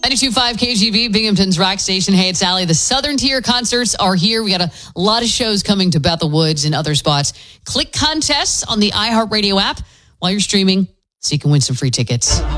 92.5 KGV, Binghamton's rock station. Hey, it's Allie. The Southern Tier concerts are here. We got a lot of shows coming to Bethel Woods and other spots. Click contests on the iHeartRadio app while you're streaming so you can win some free tickets.